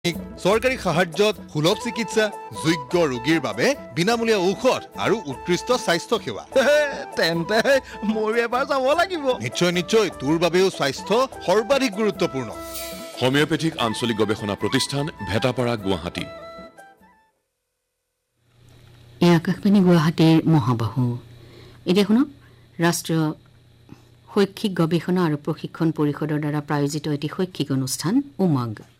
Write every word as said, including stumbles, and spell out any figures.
চৰকাৰী সাহায্যত সুলভ চিকিৎসা, যোগ্য ৰোগীৰ বাবে বিনামূলীয়া ঔষধ আৰু উৎকৃষ্ট স্বাস্থ্য সেৱা। তেন্তে মই এবাৰ যাব লাগিব। নিশ্চয় নিশ্চয়, তোৰ বাবেও স্বাস্থ্য সৰ্বাধিক গুৰুত্বপূৰ্ণ। হোমিওপেথিক আঞ্চলিক গৱেষণা প্ৰতিষ্ঠান, ভেটাপাৰা, গুৱাহাটী। এই আকাশবাণী গুৱাহাটীৰ মহাবাহু। এতিয়া শুনক, ৰাষ্ট্ৰীয় শৈক্ষিক গৱেষণা আৰু প্ৰশিক্ষণ পৰিষদৰ দ্বাৰা প্ৰায়োজিত এটি শৈক্ষিক অনুষ্ঠান উমংগ।